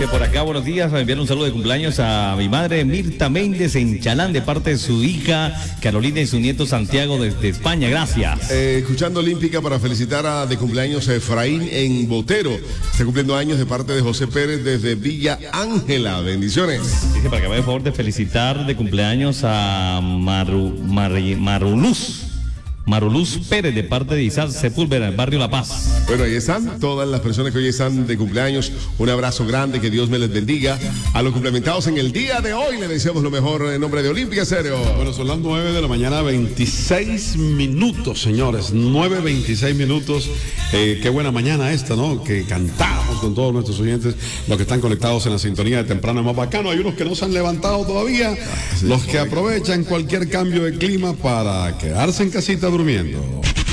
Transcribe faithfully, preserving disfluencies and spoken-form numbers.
Dice por acá, buenos días, a enviar un saludo de cumpleaños a mi madre Mirta Méndez en Chalán, de parte de su hija Carolina y su nieto Santiago desde España. Gracias. Eh, escuchando Olímpica para felicitar a de cumpleaños a Efraín en Botero. Está cumpliendo años de parte de José Pérez desde Villa Ángela. Bendiciones. Dice para que me dé favor de felicitar de cumpleaños a Maru, Mar, Maruluz. Maruluz Pérez, de parte de Isaac Sepúlveda, en el barrio La Paz. Bueno, ahí están todas las personas que hoy están de cumpleaños. Un abrazo grande, que Dios me les bendiga. A los complementados en el día de hoy le deseamos lo mejor en nombre de Olímpica Serio. Bueno, son las nueve de la mañana, veintiséis minutos, señores. nueve, veintiséis minutos. Eh, qué buena mañana esta, ¿no? Que cantamos con todos nuestros oyentes, los que están conectados en la sintonía de temprano más bacano. Hay unos que no se han levantado todavía, los que aprovechan cualquier cambio de clima para quedarse en casita durmiendo.